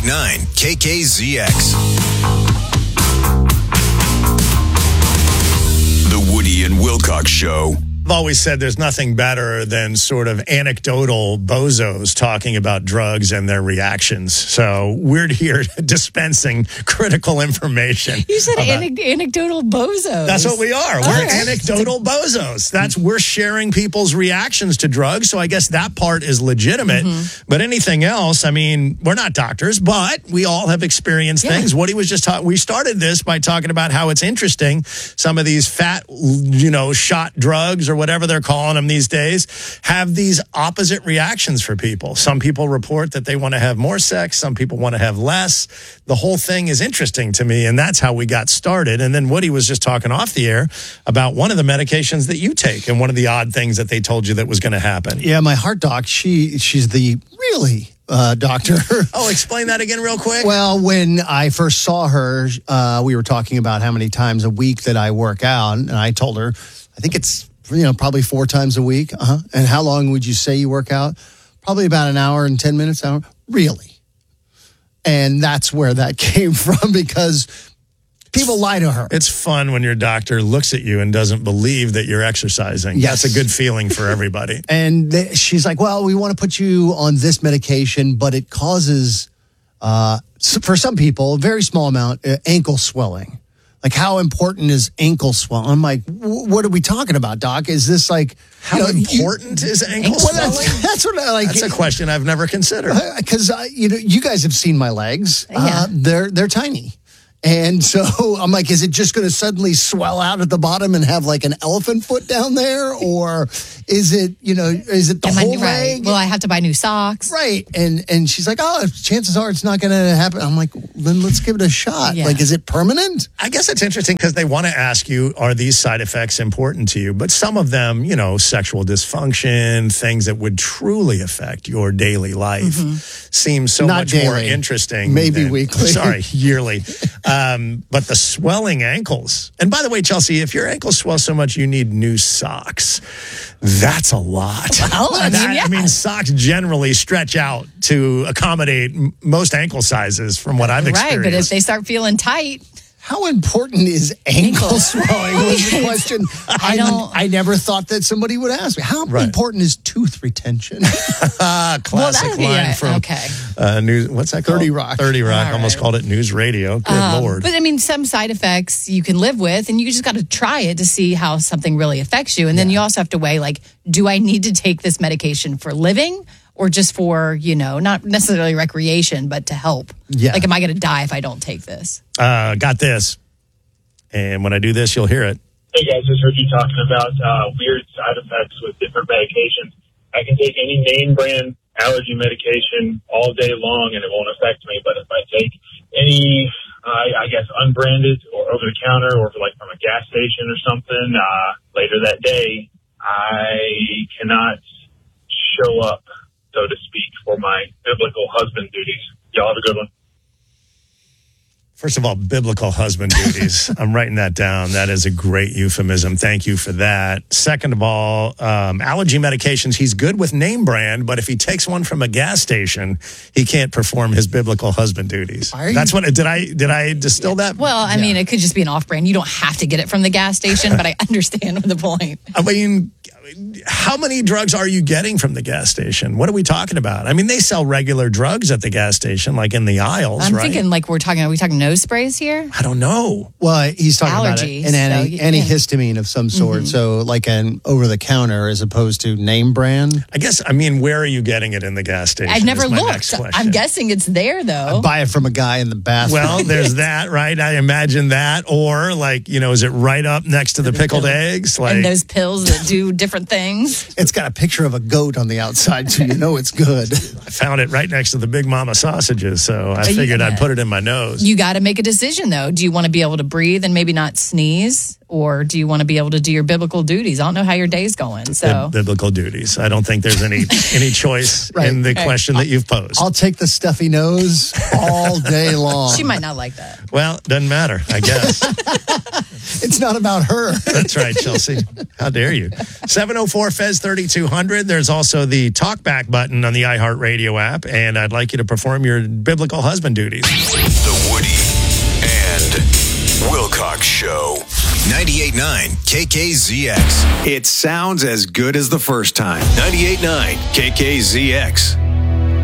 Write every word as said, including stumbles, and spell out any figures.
eighty-nine K K Z X. The Woody and Wilcox Show. I've always said there's nothing better than sort of anecdotal bozos talking about drugs and their reactions. So we're here dispensing critical information. You said about, ane- anecdotal bozos. That's what we are. We're right. anecdotal bozos. That's we're sharing people's reactions to drugs. So I guess that part is legitimate. Mm-hmm. But anything else, I mean, we're not doctors, but we all have experienced yeah. things. Woody was just talking. We started this by talking about how it's interesting. Some of these fat, you know, shot drugs or whatever they're calling them these days, have these opposite reactions for people. Some people report that they want to have more sex. Some people want to have less. The whole thing is interesting to me, and that's how we got started. And then Woody was just talking off the air about one of the medications that you take and one of the odd things that they told you that was going to happen. Yeah, my heart doc, she she's the really... Uh, doctor. Oh, explain that again real quick. Well, when I first saw her, uh, we were talking about how many times a week that I work out, and I told her, I think it's, you know, probably four times a week. Uh-huh. And how long would you say you work out? Probably about an hour and ten minutes. Hour. Really? And that's where that came from, because people lie to her. It's fun when your doctor looks at you and doesn't believe that you're exercising. Yes. That's a good feeling for everybody. And th- she's like, well, we want to put you on this medication, but it causes, uh, for some people, a very small amount, uh, ankle swelling. Like, how important is ankle swelling? I'm like, what are we talking about, Doc? Is this like... How you know, important you, is ankle well, swelling? That's, that's what I like. That's a question I've never considered. Because, uh, you know, you guys have seen my legs. Yeah. Uh, they're they're tiny. And so I'm like, is it just going to suddenly swell out at the bottom and have like an elephant foot down there? Or is it, you know, is it the Am whole I, right. leg? Well, I have to buy new socks. Right. And and she's like, oh, chances are it's not going to happen. I'm like, then let's give it a shot. Yeah. Like, is it permanent? I guess it's interesting because they want to ask you, are these side effects important to you? But some of them, you know, sexual dysfunction, things that would truly affect your daily life mm-hmm. seem so not much daily. more interesting. Maybe than, weekly. Sorry, yearly. Um, but the swelling ankles. And by the way, Chelsea, if your ankles swell so much you need new socks, that's a lot. Well, I mean, that, yeah. I mean, socks generally stretch out to accommodate m- most ankle sizes from what I've experienced. Right, but if they start feeling tight... How important is ankle, ankle. swelling was the question. I, I don't. I never thought that somebody would ask me. How right. important is tooth retention? Classic well, line a, from okay. uh, news. What's that called? thirty Rock. thirty Rock. All Almost right. called it news radio. Good um, Lord. But I mean, some side effects you can live with, and you just got to try it to see how something really affects you. And then yeah. you also have to weigh, like, do I need to take this medication for living? Or just for, you know, not necessarily recreation, but to help? Yeah. Like, am I going to die if I don't take this? Uh, got this. And when I do this, you'll hear it. Hey, guys, just heard you talking about uh, weird side effects with different medications. I can take any name brand allergy medication all day long, and it won't affect me. But if I take any, uh, I guess, unbranded or over-the-counter or like from a gas station or something, uh, later that day, I cannot show up, so to speak, for my biblical husband duties. Y'all have a good one. First of all, biblical husband duties. I'm writing that down. That is a great euphemism. Thank you for that. Second of all, um, allergy medications, he's good with name brand, but if he takes one from a gas station, he can't perform his biblical husband duties. That's what, did I did I distill that? Well, I yeah. mean, it could just be an off-brand. You don't have to get it from the gas station, but I understand the point. I mean, how many drugs are you getting from the gas station? What are we talking about? I mean, they sell regular drugs at the gas station, like in the aisles, I'm right? thinking like we're talking, are we talking nose sprays here? I don't know. Well, he's talking Allergies, about an anti, so, yeah. antihistamine of some sort. Mm-hmm. So like an over-the-counter as opposed to name brand. I guess, I mean, where are you getting it in the gas station? I've never is my looked. next question. I'm guessing it's there, though. I buy it from a guy in the bathroom. Well, there's that, right? I imagine that. Or like, you know, is it right up next to the pickled eggs? Like, and those pills that do different things. It's got a picture of a goat on the outside, so you know it's good. I found it right next to the Big Mama sausages, so I figured I'd put it in my nose. You got to make a decision, though. Do you want to be able to breathe and maybe not sneeze? Or do you want to be able to do your biblical duties? I don't know how your day's going. So Bib- biblical duties. I don't think there's any any choice Right. in the Okay. question that you've posed. I'll take the stuffy nose all day long. she might not like that. Well, doesn't matter, I guess. It's not about her. That's right, Chelsea. How dare you? seven oh four Fez thirty-two hundred. There's also the talkback button on the iHeartRadio app, and I'd like you to perform your biblical husband duties. The Woody and Wilcox Show. ninety-eight point nine K K Z X. It sounds as good as the first time. ninety-eight point nine K K Z X.